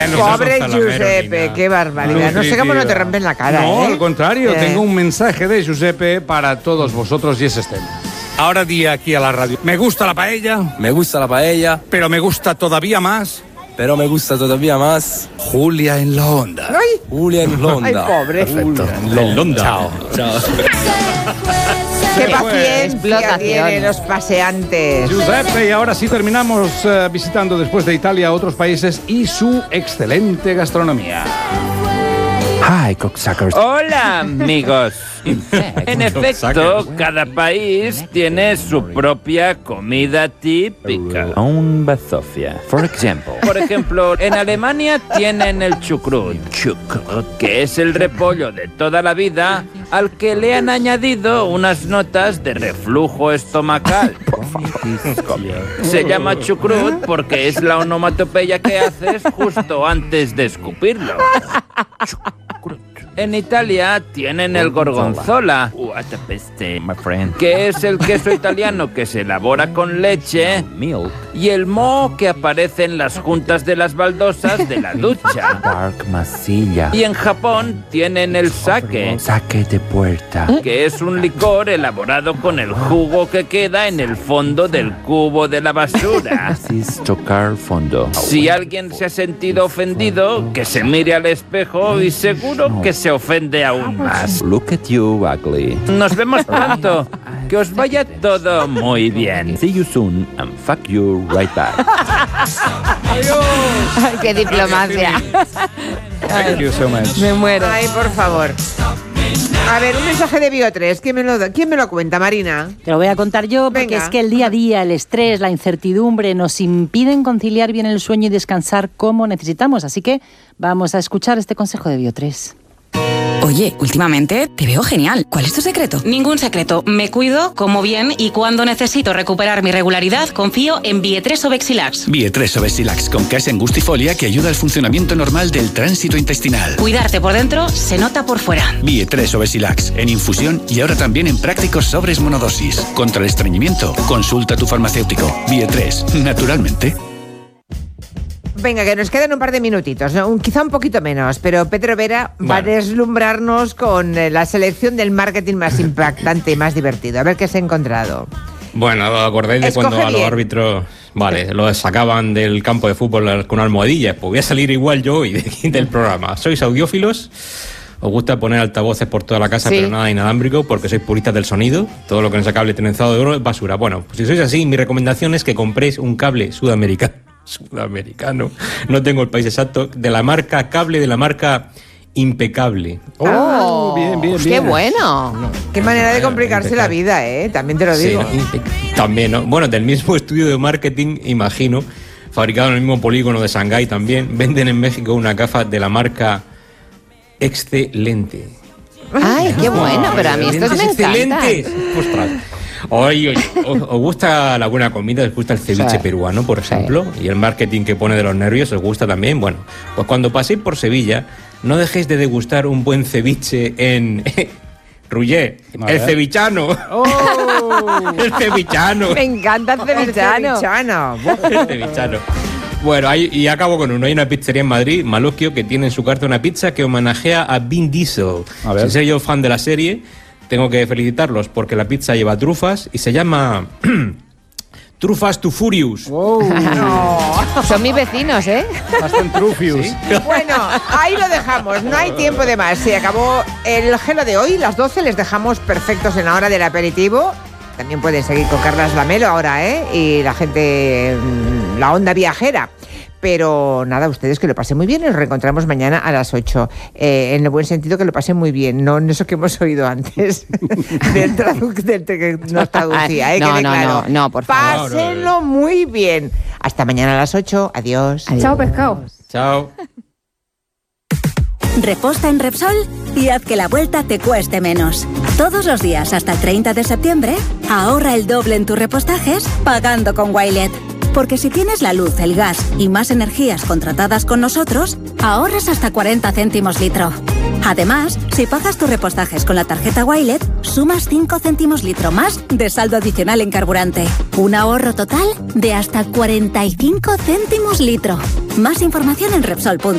Pobre Giuseppe, qué barbaridad. No sé cómo no te rompen la cara. No, al contrario, tengo un mensaje de Giuseppe para todos vosotros y es este. Ahora di aquí a la radio. Me gusta la paella. Me gusta la paella. Pero me gusta todavía más. Julia en la onda. Ay. Julia en la onda. Ay, pobre. Perfecto. En la onda. Chao. Qué paciencia tienen los paseantes. Giuseppe, y ahora sí terminamos visitando después de Italia otros países y su excelente gastronomía. Hi, cocksuckers. Hola, amigos. En efecto, cada país tiene su propia comida típica. Un bazofia. For example. Por ejemplo, en Alemania tienen el chucrut, que es el repollo de toda la vida al que le han añadido unas notas de reflujo estomacal. Se llama chucrut porque es la onomatopeya que haces justo antes de escupirlo. En Italia tienen el gorgonzola, que es el queso italiano que se elabora con leche, y el moho que aparece en las juntas de las baldosas de la ducha. Dark masilla. Y en Japón tienen el sake, Saque de puerta. que es un licor elaborado con el jugo que queda en el fondo del cubo de la basura. Es tocar fondo. Si alguien se ha sentido ofendido, que se mire al espejo y seguro que se ofende aún más. Look at you, ugly. Nos vemos pronto. Que os vaya todo muy bien. See you soon and fuck you right back. Ay, qué diplomacia. Thank you so much. Me muero. Ay, por favor. A ver, un mensaje de Bio3. ¿Quién me lo cuenta, Marina? Te lo voy a contar yo porque Venga. es que el día a día, el estrés, la incertidumbre nos impiden conciliar bien el sueño y descansar como necesitamos. Así que vamos a escuchar este consejo de Bio3. Oye, últimamente te veo genial. ¿Cuál es tu secreto? Ningún secreto. Me cuido, como bien y cuando necesito recuperar mi regularidad, confío en Bie3 Obexilax. Bie3 Obexilax con gas en gustifolia que ayuda al funcionamiento normal del tránsito intestinal. Cuidarte por dentro se nota por fuera. Bie3 Obexilax en infusión y ahora también en prácticos sobres monodosis. Contra el estreñimiento, consulta a tu farmacéutico. Bie3, naturalmente. Venga, que nos quedan un par de minutitos, ¿no? Quizá un poquito menos, pero Pedro Vera va a deslumbrarnos con la selección del marketing más impactante y más divertido. A ver qué se ha encontrado. Bueno, ¿acordáis de cuando a los árbitros los sacaban del campo de fútbol con almohadillas? Pues voy a salir igual yo hoy del programa. ¿Sois audiófilos? ¿Os gusta poner altavoces por toda la casa, pero nada inalámbrico porque sois puristas del sonido? Todo lo que no sea cable trenzado de oro es basura. Bueno, pues si sois así, mi recomendación es que compréis un cable sudamericano, no tengo el país exacto, de la marca Cable, de la marca Impecable. Bien. ¡Qué bueno! No, qué manera de complicarse la vida, también te lo digo. Sí, también, ¿no? Bueno, del mismo estudio de marketing, imagino, fabricado en el mismo polígono de Shanghái también, venden en México una gafa de la marca Excelente. ¡Ay, qué bueno! Pero a mí estos me encantan. ¡Ostras! Oye, ¿os gusta la buena comida? ¿Os gusta el ceviche peruano, por ejemplo? Y el marketing que pone de los nervios, ¿os gusta también? Bueno, pues cuando paséis por Sevilla, no dejéis de degustar un buen ceviche en Rullé, el cevichano. El cevichano. Me encanta el cevichano. El cevichano. Bueno, y acabo con uno. Hay una pizzería en Madrid, Malucchio, que tiene en su carta una pizza que homenajea a Vin Diesel. Si soy yo fan de la serie, tengo que felicitarlos porque la pizza lleva trufas y se llama Trufas to Furious. Son mis vecinos, ¿eh? Bastante trufius. ¿Sí? Bueno, ahí lo dejamos. No hay tiempo de más. Se acabó el gelo de hoy. Las 12 les dejamos perfectos en la hora del aperitivo. También pueden seguir con Carlas Lamelo ahora, y la gente, la onda viajera. Pero nada, ustedes que lo pasen muy bien. Nos reencontramos mañana a las 8. En el buen sentido, que lo pasen muy bien. No en eso que hemos oído antes del que nos traducía. No, por favor. Pásenlo muy bien. Hasta mañana a las 8. Adiós. Chao, pescado. Chao. Reposta en Repsol y haz que la vuelta te cueste menos. Todos los días hasta el 30 de septiembre, ahorra el doble en tus repostajes pagando con Wilet. Porque si tienes la luz, el gas y más energías contratadas con nosotros, ahorras hasta 40 céntimos litro. Además, si pagas tus repostajes con la tarjeta Wilet, sumas 5 céntimos litro más de saldo adicional en carburante. Un ahorro total de hasta 45 céntimos litro. Más información en Repsol.es.